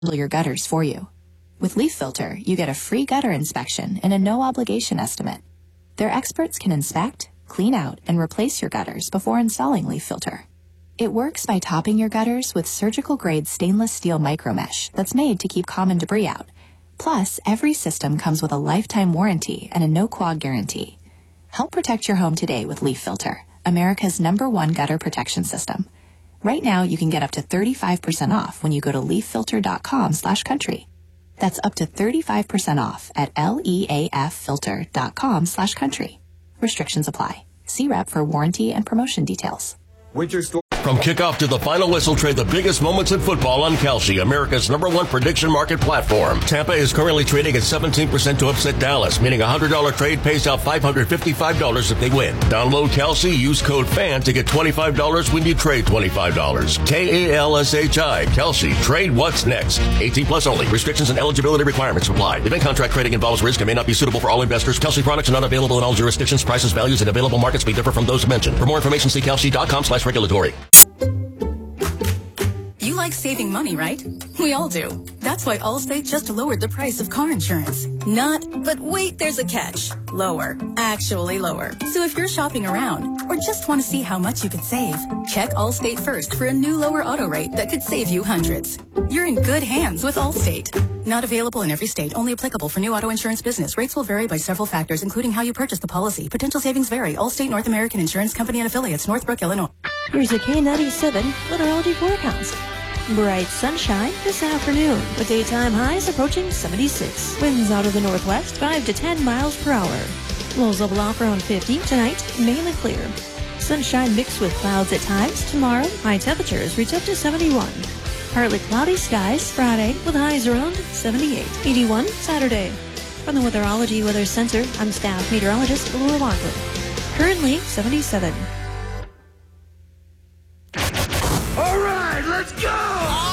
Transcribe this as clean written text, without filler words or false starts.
your gutters for you. With Leaf Filter, you get a free gutter inspection and a no-obligation estimate. Their experts can inspect, clean out, and replace your gutters before installing Leaf Filter. It works by topping your gutters with surgical-grade stainless steel micromesh that's made to keep common debris out. Plus, every system comes with a lifetime warranty and a no-clog guarantee. Help protect your home today with Leaf Filter, America's #1 gutter protection system. Right now, you can get up to 35% off when you go to leaffilter.com/country. That's up to 35% off at leaffilter.com/country. Restrictions apply. See rep for warranty and promotion details. Winter Storm. From kickoff to the final whistle, trade the biggest moments in football on Kalshi, America's #1 prediction market platform. Tampa is currently trading at 17% to upset Dallas, meaning a $100 trade pays out $555 if they win. Download Kalshi, use code FAN to get $25 when you trade $25. Kalshi, Kalshi, trade what's next. 18 plus only. Restrictions and eligibility requirements apply. Event contract trading involves risk and may not be suitable for all investors. Kalshi products are not available in all jurisdictions. Prices, values, and available markets may differ from those mentioned. For more information, see kalshi.com/regulatory. You like saving money, right? We all do. That's why Allstate just lowered the price of car insurance. But wait, there's a catch. Lower. Actually lower. So if you're shopping around or just want to see how much you could save, check Allstate first for a new lower auto rate that could save you hundreds. You're in good hands with Allstate. Not available in every state. Only applicable for new auto insurance business. Rates will vary by several factors, including how you purchase the policy. Potential savings vary. Allstate North American Insurance Company and Affiliates, Northbrook, Illinois. Here's a K97 meteorology forecast. Bright sunshine this afternoon, with daytime highs approaching 76. Winds out of the northwest, 5 to 10 miles per hour. Lows level off around 50. Tonight, mainly clear. Sunshine mixed with clouds at times. Tomorrow, high temperatures reach up to 71. Partly cloudy skies Friday, with highs around 78. 81 Saturday. From the Weatherology Weather Center, I'm staff meteorologist Laura Walker. Currently 77. All right, let's go!